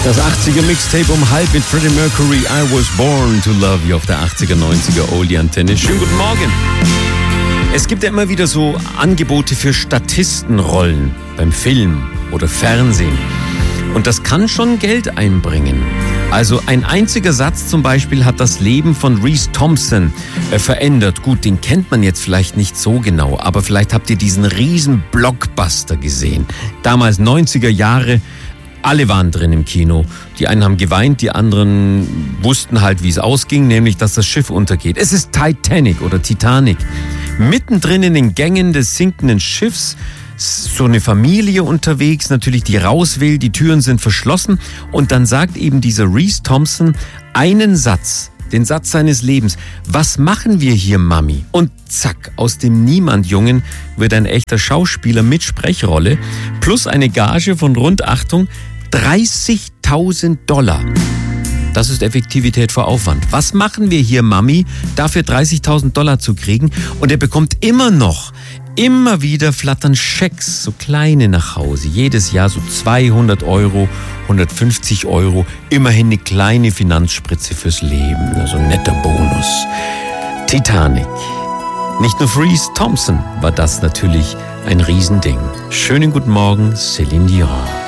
Das 80er Mixtape um halb mit Freddie Mercury, I Was Born to Love You auf der 80er, 90er Oldie-Antenne. Schönen guten Morgen. Es gibt ja immer wieder so Angebote für Statistenrollen beim Film oder Fernsehen. Und das kann schon Geld einbringen. Also ein einziger Satz zum Beispiel hat das Leben von Reese Thompson verändert. Gut, den kennt man jetzt vielleicht nicht so genau, aber vielleicht habt ihr diesen riesen Blockbuster gesehen. Damals 90er Jahre. Alle waren drin im Kino. Die einen haben geweint, die anderen wussten halt, wie es ausging, nämlich, dass das Schiff untergeht. Es ist Titanic oder Titanic. Mittendrin in den Gängen des sinkenden Schiffs so eine Familie unterwegs, natürlich, die raus will, die Türen sind verschlossen und dann sagt eben dieser Reese Thompson einen Satz, den Satz seines Lebens. Was machen wir hier, Mami? Und zack, aus dem Niemandjungen wird ein echter Schauspieler mit Sprechrolle plus eine Gage von rund, Achtung, $30.000. Das ist Effektivität vor Aufwand. Was machen wir hier, Mami, dafür $30.000 zu kriegen? Und er bekommt immer wieder flattern Schecks, so kleine nach Hause. Jedes Jahr so 200 Euro, 150 Euro. Immerhin eine kleine Finanzspritze fürs Leben. Also ein netter Bonus. Titanic. Nicht nur für Reese Thompson war das natürlich ein Riesending. Schönen guten Morgen, Céline Dion.